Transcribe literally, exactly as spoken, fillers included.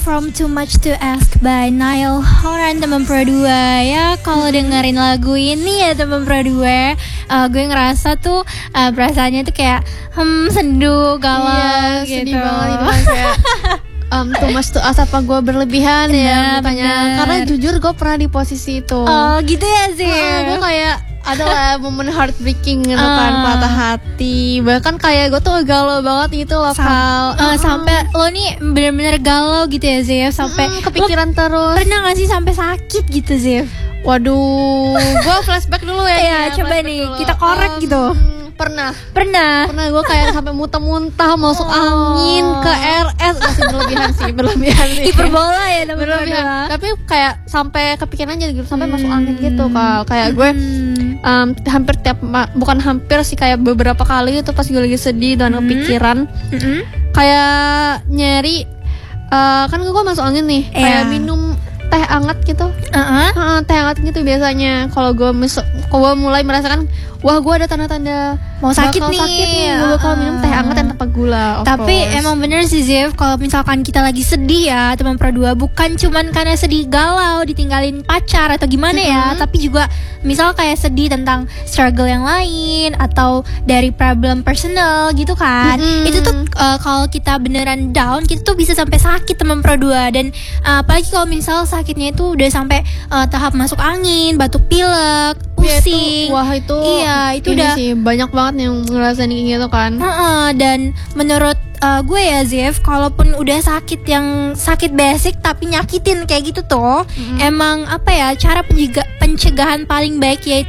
From Too Much to Ask by Niall Horan, teman Pro dua. Ya, kalau dengerin lagu ini ya teman Pro dua, uh, gue ngerasa tuh uh, perasaannya tuh kayak hmm sendu, galau iya, gitu. Sedih banget itu kan kayak um, too much to ask, apa gue berlebihan ya makanya. Karena jujur gue pernah di posisi itu. Oh gitu ya sih. Uh, gue kayak adalah momen heartbreaking gitu kan, uh. patah hati. Bahkan kayak gue tuh galau banget gitu loh. Sam- uh, uh. Sampai lo nih bener-bener galau gitu ya Zif. Sampai mm, kepikiran terus. Pernah gak sih sampai sakit gitu Zif? Waduh, gue flashback dulu ya. Iya, coba nih dulu. Kita korek um, gitu. Pernah, pernah, pernah gue kayak sampai muntah-muntah, masuk oh. angin ke R S, masih berlebihan sih, berlebihan sih. Hiperbola ya, berlebihan. Tapi kayak sampai kepikiran aja gitu, sampai hmm. masuk angin gitu kal. Kayak gue um, hampir tiap, bukan hampir sih, kayak beberapa kali itu pas gue lagi sedih dan hmm. kepikiran, hmm. kayak nyari, uh, kan gue masuk angin nih, yeah. kayak minum teh hangat gitu, uh-huh. uh, teh hangat gitu biasanya. Kalau gue mis- kalau gue mulai merasakan, wah gue ada tanda-tanda mau sakit nih, sakit nih, gue bakal minum teh hangat yang tanpa gula. Tapi course. Emang bener sih Zif, kalau misalkan kita lagi sedih ya teman Pro dua, bukan cuman karena sedih galau ditinggalin pacar atau gimana mm-hmm. ya, tapi juga misal kayak sedih tentang struggle yang lain atau dari problem personal gitu kan. Mm-hmm. Itu tuh uh, kalau kita beneran down, kita tuh bisa sampai sakit teman Pro dua. Dan uh, apalagi kalau misal sakitnya itu udah sampai uh, tahap masuk angin, batuk pilek, pusing. Itu, wah itu iya itu udah sih banyak banget yang ngerasain gitu kan. Uh-uh, dan menurut uh, gue ya Zif, kalaupun udah sakit yang sakit basic tapi nyakitin kayak gitu tuh, mm-hmm. emang apa ya, cara penjaga, pencegahan paling baik yaitu